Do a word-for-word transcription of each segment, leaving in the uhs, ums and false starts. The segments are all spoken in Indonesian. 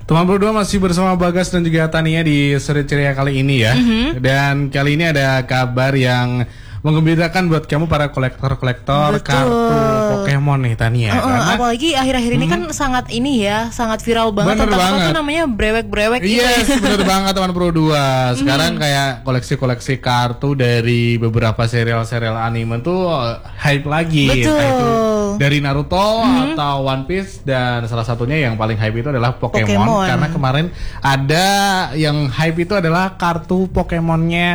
Teman berdua masih bersama Bagas dan juga Tania di seri ceria kali ini ya. Mm-hmm. Dan kali ini ada kabar yang menggembirakan buat kamu para kolektor-kolektor kartu Pokemon nih Tania. Uh, uh, karena apalagi akhir-akhir ini hmm, kan sangat ini ya, sangat viral banget. Bener banget. Itu namanya brewek-brewek. Yes, gitu. Bener banget teman Pro dua. Sekarang hmm. kayak koleksi-koleksi kartu dari beberapa serial-serial anime tuh hype lagi. Betul. Entah itu dari Naruto hmm. atau One Piece, dan salah satunya yang paling hype itu adalah Pokemon, Pokemon. Karena kemarin ada yang hype itu adalah kartu Pokemonnya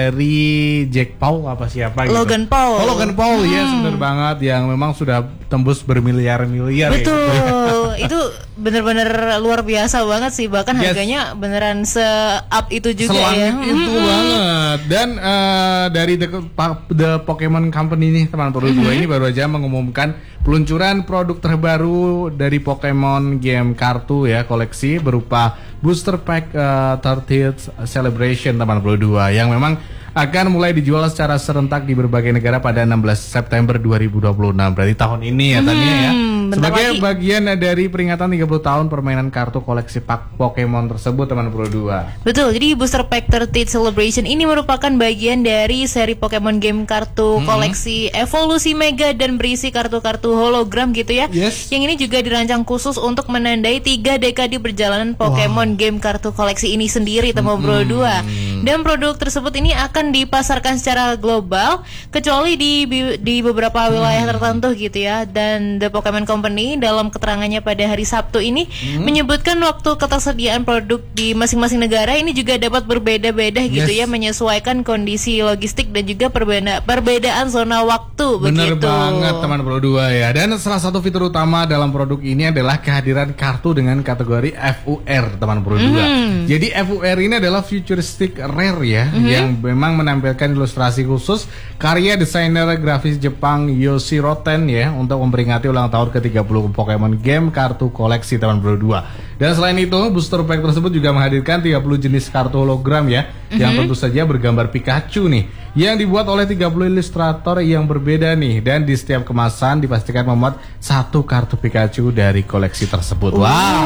dari Jack Paul apa siapa gitu. Logan Paul. Oh, Logan Paul, hmm. yes, bener banget, yang memang sudah tembus bermiliar-miliar. Betul, ya. Itu bener-bener luar biasa banget sih, bahkan yes. harganya beneran se-up itu juga. Selangit ya. itu hmm. banget. Dan uh, dari the, the Pokemon Company nih teman Pro dua hmm. ini baru aja mengumumkan peluncuran produk terbaru dari Pokemon game kartu ya, koleksi berupa booster pack uh, thirtieth Celebration teman Pro dua, yang memang akan mulai dijual secara serentak di berbagai negara pada enam belas September dua ribu dua puluh enam. Berarti tahun ini ya hmm, Tania ya. Sebagai lagi. bagian dari peringatan tiga puluh tahun permainan kartu koleksi pak Pokemon tersebut teman Pro dua. Betul, jadi booster pack thirtieth Celebration ini merupakan bagian dari seri Pokemon game kartu hmm. koleksi evolusi mega dan berisi kartu-kartu hologram gitu ya. Yes. Yang ini juga dirancang khusus untuk menandai tiga dekade perjalanan Pokemon wow. game kartu koleksi ini sendiri teman hmm. Pro dua. Dan produk tersebut ini akan dipasarkan secara global kecuali di di beberapa wilayah hmm. tertentu gitu ya. Dan The Pokemon Company dalam keterangannya pada hari Sabtu ini hmm. menyebutkan waktu ketersediaan produk di masing-masing negara ini juga dapat berbeda-beda gitu yes. ya, menyesuaikan kondisi logistik dan juga perbeda perbedaan zona waktu. Bener begitu. banget teman Pro dua ya. Dan salah satu fitur utama dalam produk ini adalah kehadiran kartu dengan kategori F U R teman Pro dua. Hmm. Jadi F U R ini adalah futuristic rare ya, hmm. yang memang menampilkan ilustrasi khusus karya desainer grafis Jepang Yoshiro Ten ya, untuk memperingati ulang tahun ke tiga puluh Pokemon game kartu koleksi teman Pro dua. Dan selain itu, booster pack tersebut juga menghadirkan tiga puluh jenis kartu hologram ya, mm-hmm. yang tentu saja bergambar Pikachu nih, yang dibuat oleh tiga puluh ilustrator yang berbeda nih, dan di setiap kemasan dipastikan memuat satu kartu Pikachu dari koleksi tersebut.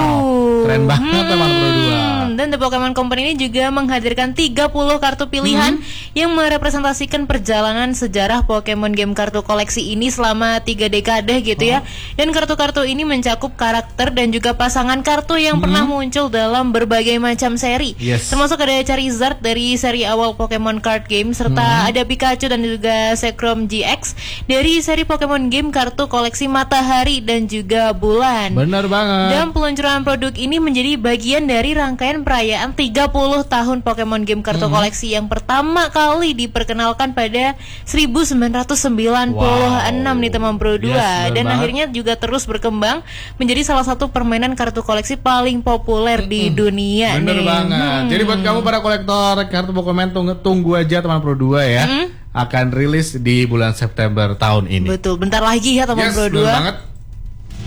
Wow, keren banget hmm. teman Pro dua. Dan The Pokemon Company ini juga menghadirkan tiga puluh kartu pilihan hmm. yang merepresentasikan perjalanan sejarah Pokemon game kartu koleksi ini selama tiga dekade gitu oh. ya. Dan kartu-kartu ini mencakup karakter dan juga pasangan kartu yang hmm. pernah muncul dalam berbagai macam seri. Yes. Termasuk ada Charizard dari seri awal Pokemon Card Game, serta hmm. ada Pikachu dan juga Zekrom G X dari seri Pokemon game kartu koleksi Matahari dan juga Bulan. Benar banget. Dan peluncuran produk ini menjadi bagian dari rangkaian perayaan tiga puluh tahun Pokemon game kartu hmm. koleksi yang pertama kali diperkenalkan pada seribu sembilan ratus sembilan puluh enam wow. nih teman Pro dua. Yes, dan banget. Akhirnya juga terus berkembang menjadi salah satu permainan kartu koleksi paling populer hmm. di dunia. Bener nih. banget. Hmm. Jadi buat kamu para kolektor kartu Pokemon, tunggu, tunggu aja teman Pro dua ya. Hmm. Akan rilis di bulan September tahun ini. Betul, bentar lagi ya teman yes, Pro dua. Bener banget.